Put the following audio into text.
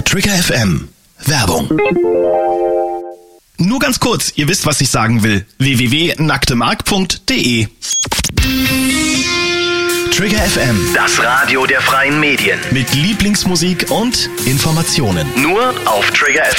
Trigger FM. Werbung. Nur ganz kurz, ihr wisst, was ich sagen will. www.nacktemark.de. Trigger FM. Das Radio der freien Medien. Mit Lieblingsmusik und Informationen. Nur auf Trigger FM.